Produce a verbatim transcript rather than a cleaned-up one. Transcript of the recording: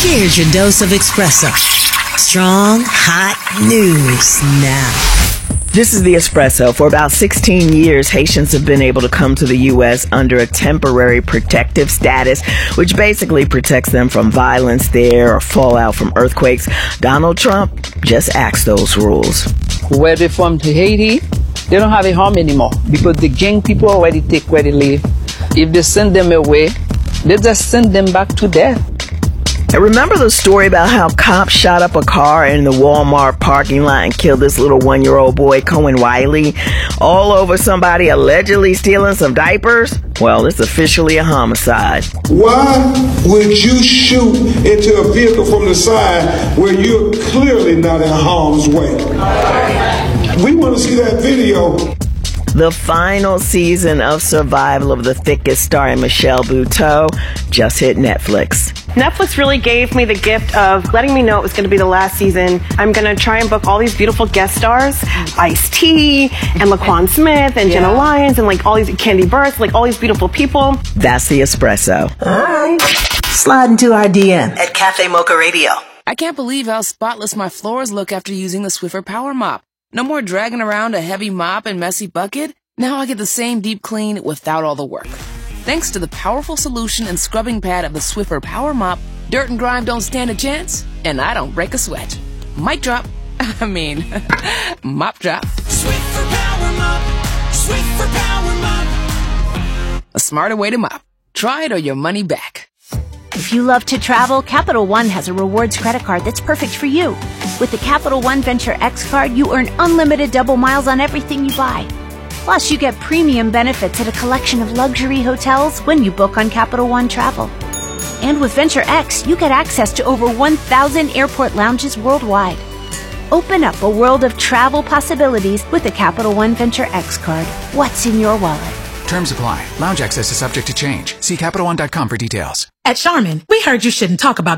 Here's your dose of espresso. Strong, hot news now. This is the Espresso. For about sixteen years, Haitians have been able to come to the U S under a temporary protective status, which basically protects them from violence there or fallout from earthquakes. Donald Trump just axed those rules. Where they're from to Haiti, they don't have a home anymore because the gang people already take where they live. If they send them away, they just send them back to death. And remember the story about how cops shot up a car in the Walmart parking lot and killed this little one-year-old boy, Cohen Wiley, all over somebody allegedly stealing some diapers? Well, it's officially a homicide. Why would you shoot into a vehicle from the side where you're clearly not in harm's way? We want to see that video. The final season of Survival of the Thickest, starring Michelle Buteau, just hit Netflix. Netflix really gave me the gift of letting me know it was going to be the last season. I'm going to try and book all these beautiful guest stars, Ice-T and Laquan Smith and yeah. Jenna Lyons and like all these Candy Burst, like all these beautiful people. That's the Espresso. All right. Slide into our D M at Cafe Mocha Radio. I can't believe how spotless my floors look after using the Swiffer Power Mop. No more dragging around a heavy mop and messy bucket. Now I get the same deep clean without all the work. Thanks to the powerful solution and scrubbing pad of the Swiffer Power Mop, dirt and grime don't stand a chance, and I don't break a sweat. Mic drop. I mean, mop drop. Swiffer Power Mop. Swiffer Power Mop. A smarter way to mop. Try it or your money back. If you love to travel, Capital One has a rewards credit card that's perfect for you. With the Capital One Venture X card, you earn unlimited double miles on everything you buy. Plus, you get premium benefits at a collection of luxury hotels when you book on Capital One Travel. And with Venture X, you get access to over one thousand airport lounges worldwide. Open up a world of travel possibilities with the Capital One Venture X card. What's in your wallet? Terms apply. Lounge access is subject to change. See Capital One dot com for details. At Charmin, we heard you shouldn't talk about